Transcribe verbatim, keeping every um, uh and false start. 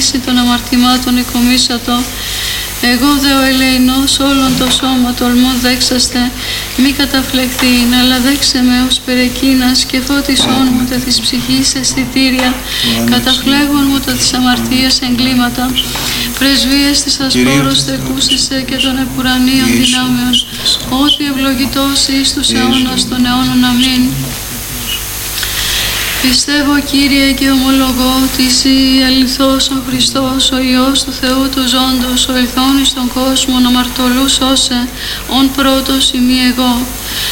λύση των αμαρτημάτων εκομίσατο. Εγώ δε ο ελεηνός όλον το σώμα τολμώ δέξαστε, μη καταφλεκτήν, αλλά δέξε με ως περεκείνας και φώτισόν μου τα της ψυχής αισθητήρια, καταφλέγων μου τα της αμαρτίας εγκλήματα, πρεσβείες της ασπόρος τεκούσισε και των επουρανίων δυνάμεων, ότι ευλογητός εις τους αιώνας των αιώνων. Αμήν. Πιστεύω, Κύριε, και ομολογώ ότι Εσύ αληθώς ο Χριστός, ο Υιός του Θεού του Ζώντος, ο ελθόν εις τον κόσμο, αμαρτωλούς όσε, ον πρώτος ημί εγώ.